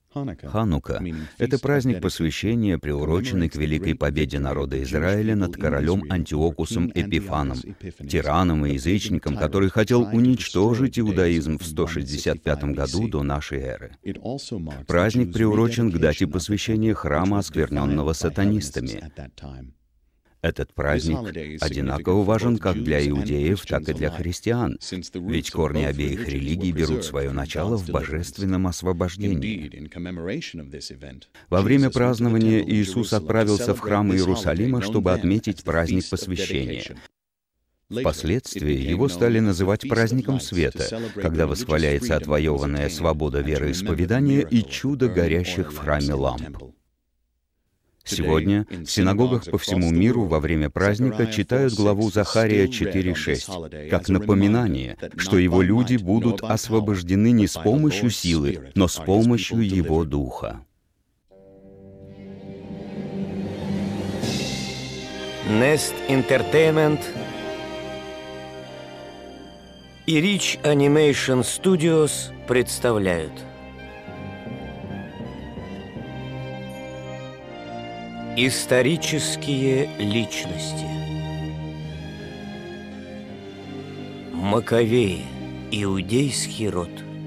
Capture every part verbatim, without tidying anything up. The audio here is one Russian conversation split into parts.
Ханука — это праздник посвящения, приуроченный к великой победе народа Израиля над королем Антиохусом Эпифаном, тираном и язычником, который хотел уничтожить иудаизм в сто шестьдесят пятом году до нашей эры. Праздник приурочен к дате посвящения храма, оскверненного сатанистами. Этот праздник одинаково важен как для иудеев, так и для христиан, ведь корни обеих религий берут свое начало в божественном освобождении. Во время празднования Иисус отправился в храм Иерусалима, чтобы отметить праздник посвящения. Впоследствии его стали называть праздником света, когда восхваляется отвоеванная свобода вероисповедания и чудо горящих в храме ламп. Сегодня в синагогах по всему миру во время праздника читают главу Захария четыре шесть, как напоминание, что его люди будут освобождены не с помощью силы, но с помощью его Духа. Nest Entertainment и Rich Animation Studios представляют исторические личности. Маковеи, иудейский род.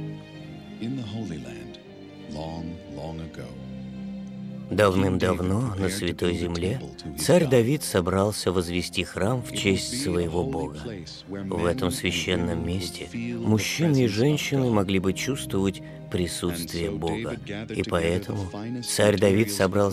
Давным-давно на Святой Земле царь Давид собрался возвести храм в честь своего Бога. В этом священном месте мужчины и женщины могли бы чувствовать присутствие Бога. И поэтому царь Давид собрал